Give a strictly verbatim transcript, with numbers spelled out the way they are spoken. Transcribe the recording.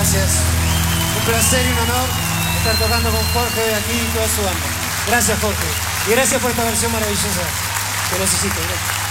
Gracias. Un placer y un honor estar tocando con Jorge hoy aquí y toda su banda. Gracias, Jorge. Y gracias por esta versión maravillosa que necesito. Gracias.